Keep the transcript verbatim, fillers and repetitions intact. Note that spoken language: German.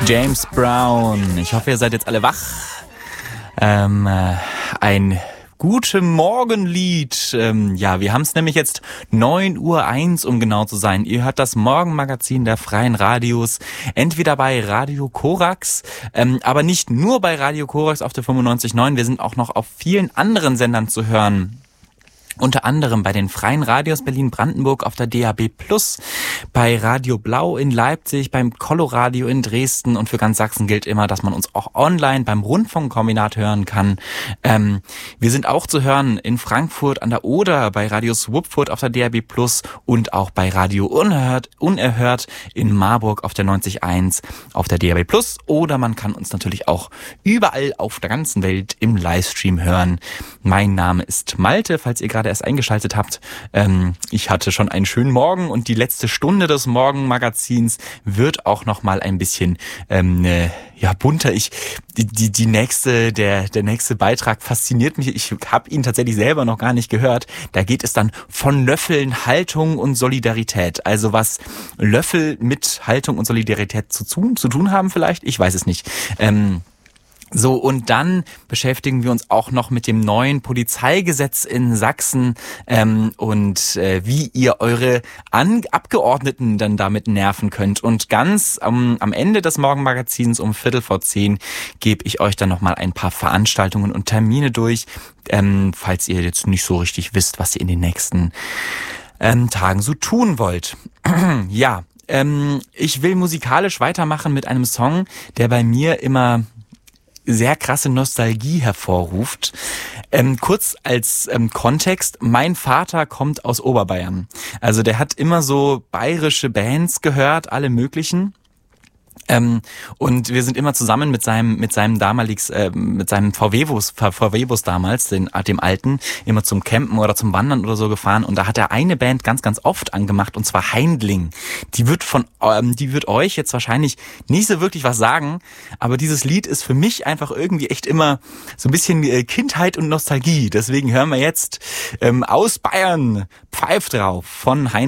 James Brown. Ich hoffe, ihr seid jetzt alle wach. Ähm, äh, ein Gute Morgenlied. Ähm, ja, wir haben es nämlich jetzt neun Uhr eins, um genau zu sein. Ihr hört das Morgenmagazin der Freien Radios, entweder bei Radio Korax, ähm, aber nicht nur bei Radio Korax auf der fünfundneunzig Komma neun. Wir sind auch noch auf vielen anderen Sendern zu hören. Unter anderem bei den Freien Radios Berlin-Brandenburg auf der D A B plus, bei Radio Blau in Leipzig, beim Coloradio in Dresden und für ganz Sachsen gilt immer, dass man uns auch online beim Rundfunkkombinat hören kann. Ähm, wir sind auch zu hören in Frankfurt an der Oder, bei Radio Swupfurt auf der D A B plus und auch bei Radio Unerhört, Unerhört in Marburg auf der neunzig Komma eins auf der D A B plus, oder man kann uns natürlich auch überall auf der ganzen Welt im Livestream hören. Mein Name ist Malte, falls ihr gerade erst eingeschaltet habt. Ähm, ich hatte schon einen schönen Morgen und die letzte Stunde des Morgenmagazins wird auch noch mal ein bisschen ähm, äh, ja bunter. Ich die die die nächste der der nächste Beitrag fasziniert mich. Ich habe ihn tatsächlich selber noch gar nicht gehört. Da geht es dann von Löffeln, Haltung und Solidarität. Also was Löffel mit Haltung und Solidarität zu tun zu tun haben vielleicht. Ich weiß es nicht. Ähm, So, und dann beschäftigen wir uns auch noch mit dem neuen Polizeigesetz in Sachsen ähm, und äh, wie ihr eure An- Abgeordneten dann damit nerven könnt. Und ganz ähm, am Ende des Morgenmagazins um Viertel vor zehn gebe ich euch dann nochmal ein paar Veranstaltungen und Termine durch, ähm, falls ihr jetzt nicht so richtig wisst, was ihr in den nächsten ähm, Tagen so tun wollt. Ja, ähm, ich will musikalisch weitermachen mit einem Song, der bei mir immer sehr krasse Nostalgie hervorruft. Ähm, kurz als ähm, Kontext, mein Vater kommt aus Oberbayern. Also der hat immer so bayerische Bands gehört, alle möglichen. Ähm, und wir sind immer zusammen mit seinem mit seinem damaligs äh, mit seinem V W-Bus V W-Bus damals, den dem alten, immer zum Campen oder zum Wandern oder so gefahren, und da hat er eine Band ganz ganz oft angemacht, und zwar Heindling. Die wird von ähm, die wird euch jetzt wahrscheinlich nicht so wirklich was sagen, aber dieses Lied ist für mich einfach irgendwie echt immer so ein bisschen äh, Kindheit und Nostalgie. Deswegen hören wir jetzt ähm, aus Bayern Pfeif drauf von Heindling.